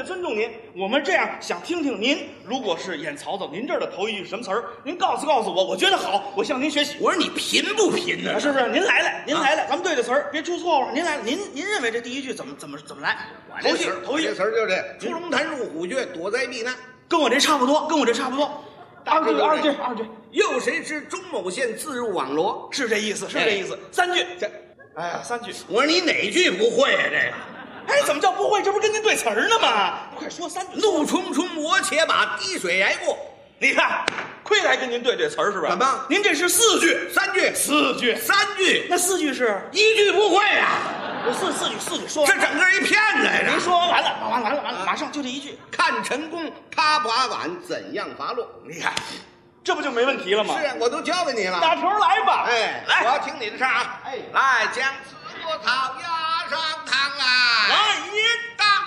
尊重您。我们这样想听听您，如果是演曹操，您这儿的头一句是什么词儿？您告诉我，我觉得好，我向您学习。 我说你贫不贫呢？ 是不是？您来了，您来了，咱们对对词儿，别出错误。您来了，您认为这第一句怎么来？头一句词儿就这：出龙潭入虎穴，躲灾避难。 跟我这差不多，二句。 又谁知钟某县自入网罗？ 是这意思，三句。三句。 我说你哪句不会啊？这个。 哎，怎么叫不会？这不是跟您对词儿呢吗？快说三句。 怒冲冲，我且把滴水挨过。 你看，亏来跟您对词儿是不是？ 怎么？ 您这是4句、 3句、 4句、 3句， 那4句是 1句不会啊！ 我4句说完， 这整个一片来着。 您说完了，马上就这一句。 看陈宫他把碗怎样伐落？ 你看，这不就没问题了吗？ 是啊，我都教给你了。 打头来吧。 哎， 来， 我要听你的唱啊。 哎， 来将刺多草压上膛啊！ 来一当。